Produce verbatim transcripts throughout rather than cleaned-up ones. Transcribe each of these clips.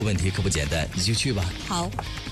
问题可不简单，你就去吧。 好，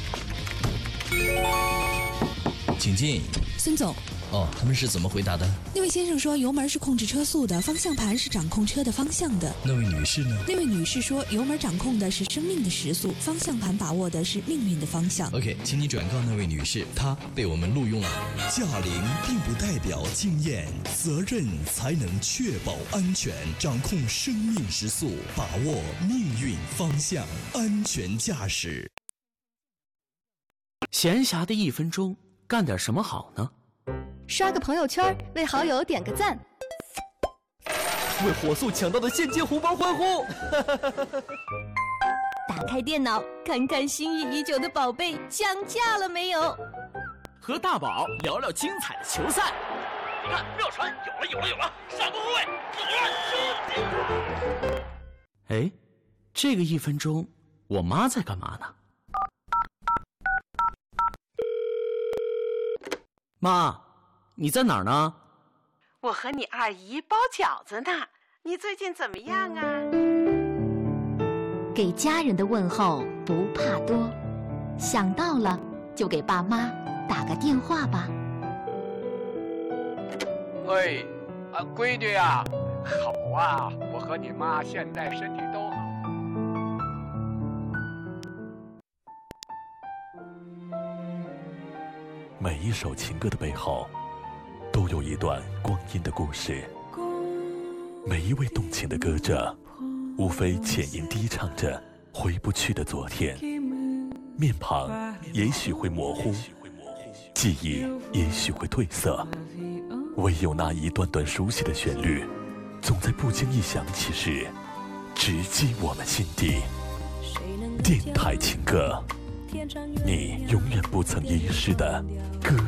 请进。 孙总。 哦，他们是怎么回答的？ 那位先生说油门是控制车速的，方向盘是掌控车的方向的。 那位女士呢？ 那位女士说油门掌控的是生命的时速，方向盘把握的是命运的方向。 OK， 请你转告那位女士，她被我们录用了。 驾龄并不代表经验，责任才能确保安全，掌控生命时速，把握命运方向，安全驾驶。 闲暇的一分钟，干点什么好呢？ 刷个朋友圈，为好友点个赞， 为火速抢到的现金红包欢呼。 打开电脑，看看心仪已久的宝贝降价了没有， 和大宝聊聊精彩的球赛。 看妙传有了有了有了，上个后卫有了，兄弟！ 哎，这个一分钟，我妈在干嘛呢？妈，你在哪儿呢？ 我和你二姨包饺子呢，你最近怎么样啊？ 给家人的问候不怕多，想到了就给爸妈打个电话吧。 喂，啊，闺女呀，好啊，我和你妈现在身体都好。 每一首情歌的背后，都有一段光阴的故事。每一位动情的歌者，无非浅吟低唱着回不去的昨天。面庞也许会模糊，记忆也许会褪色，唯有那一段段熟悉的旋律，总在不经意响起时，直击我们心底。电台情歌，你永远不曾遗失的歌